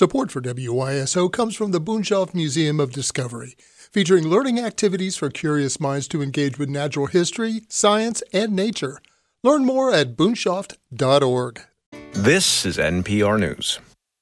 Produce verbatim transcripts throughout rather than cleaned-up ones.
Support for W Y S O comes from the Boonshoft Museum of Discovery, featuring learning activities for curious minds to engage with natural history, science, and nature. Learn more at boonshoft dot org. This is N P R News.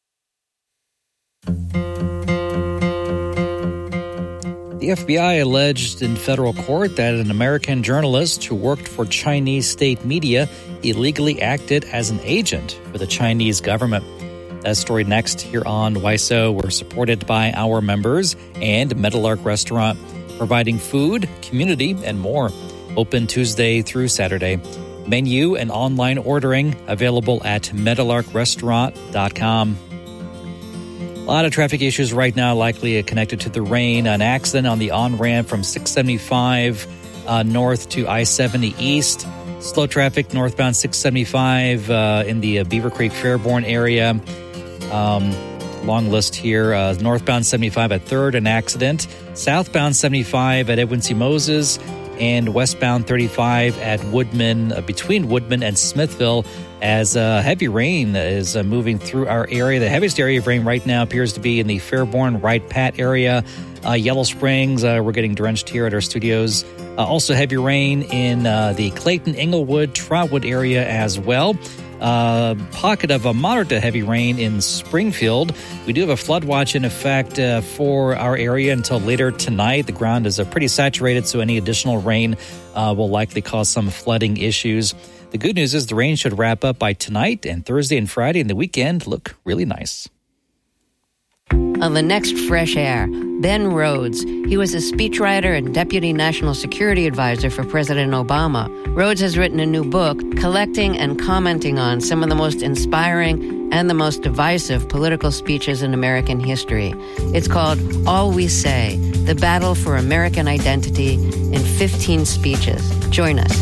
The F B I alleged in federal court that an American journalist who worked for Chinese state media illegally acted as an agent for the Chinese government. That story next here on W Y S O. We're supported by our members and Meadowlark Restaurant, providing food, community, and more. Open Tuesday through Saturday. Menu and online ordering available at meadowlark restaurant dot com. A lot of traffic issues right now, likely connected to the rain. An accident on the on-ramp from six seventy-five uh, north to I seventy east. Slow traffic northbound six seventy-five uh, in the uh, Beaver Creek Fairborn area. Um, long list here. Uh, northbound seventy-five at third, an accident. Southbound seventy-five at Edwin C. Moses. And westbound thirty-five at Woodman, uh, between Woodman and Smithville, as uh, heavy rain is uh, moving through our area. The heaviest area of rain right now appears to be in the Fairborn, Wright Pat area. Uh, Yellow Springs, uh, we're getting drenched here at our studios. Uh, also heavy rain in uh, the Clayton, Inglewood, Trotwood area as well. Uh, pocket of a moderate to heavy rain in Springfield. We do have a flood watch in effect uh, for our area until later tonight. The ground is uh, pretty saturated, so any additional rain uh, will likely cause some flooding issues. The good news is the rain should wrap up by tonight, and Thursday and Friday and the weekend look really nice. On the next Fresh Air, Ben Rhodes. He was a speechwriter and deputy national security advisor for President Obama. Rhodes has written a new book collecting and commenting on some of the most inspiring and the most divisive political speeches in American history. It's called All We Say, The Battle for American Identity in fifteen speeches. Join us.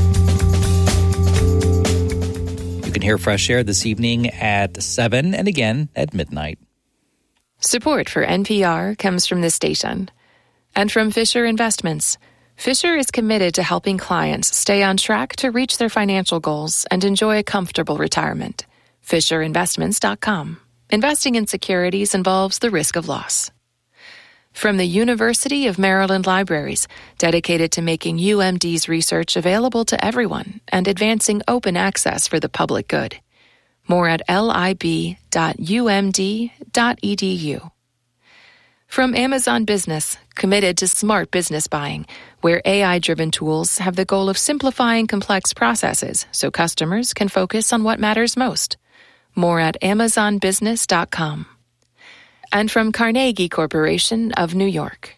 You can hear Fresh Air this evening at seven and again at midnight. Support for N P R comes from this station and from Fisher Investments. Fisher is committed to helping clients stay on track to reach their financial goals and enjoy a comfortable retirement. Fisher Investments dot com. Investing in securities involves the risk of loss. From the University of Maryland Libraries, dedicated to making U M D's research available to everyone and advancing open access for the public good. More at lib dot u m d dot e d u. From Amazon Business, committed to smart business buying, where A I-driven tools have the goal of simplifying complex processes so customers can focus on what matters most. More at amazon business dot com. And from Carnegie Corporation of New York.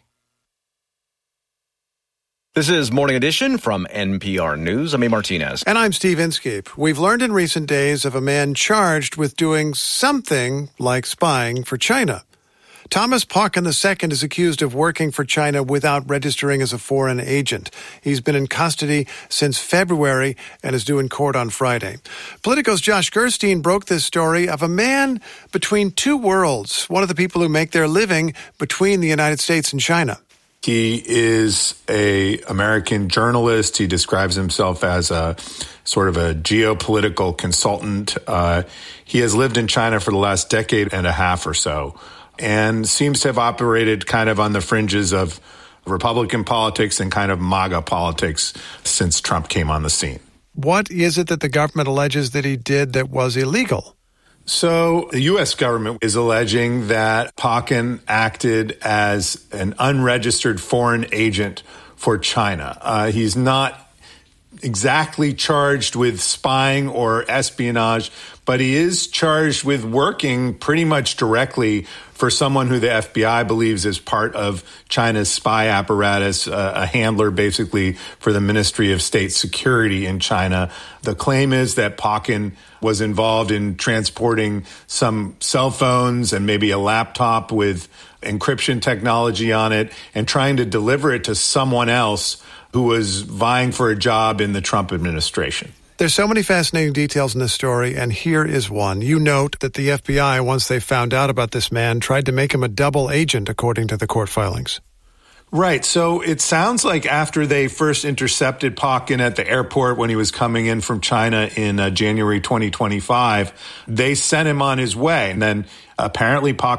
This is Morning Edition from N P R News. I'm A. Martinez. And I'm Steve Inskeep. We've learned in recent days of a man charged with doing something like spying for China. Thomas Pauken the Second is accused of working for China without registering as a foreign agent. He's been in custody since February and is due in court on Friday. Politico's Josh Gerstein broke this story of a man between two worlds, one of the people who make their living between the United States and China. He is a American journalist. He describes himself as a sort of a geopolitical consultant. Uh, he has lived in China for the last decade and a half or so and seems to have operated kind of on the fringes of Republican politics and kind of MAGA politics since Trump came on the scene. What is it that the government alleges that he did that was illegal? So the U S government is alleging that Pauken acted as an unregistered foreign agent for China. Uh, he's not exactly charged with spying or espionage, but he is charged with working pretty much directly for someone who the F B I believes is part of China's spy apparatus, uh, a handler basically for the Ministry of State Security in China. The claim is that Pauken was involved in transporting some cell phones and maybe a laptop with encryption technology on it and trying to deliver it to someone else who was vying for a job in the Trump administration. There's so many fascinating details in this story, and here is one. You note that the F B I, once they found out about this man, tried to make him a double agent, according to the court filings. Right. So it sounds like after they first intercepted Pauken at the airport when he was coming in from China in uh, January twenty twenty-five, they sent him on his way. And then apparently Pauken